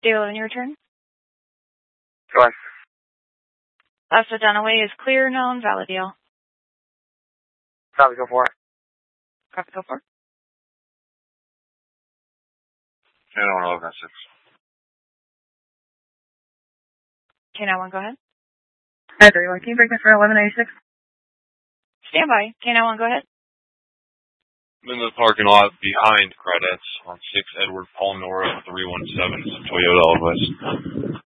Deal in your turn. Go on. Last Dunaway is clear, known, valid deal. Copy, go for it. Copy, go for it. K91 11-6. K91, go ahead. Hi, 31. Can you break me for 1186? Stand by. K91, go ahead. I'm in the parking lot behind credits on 6 Edward Paul Nora 317 Toyota Elvis.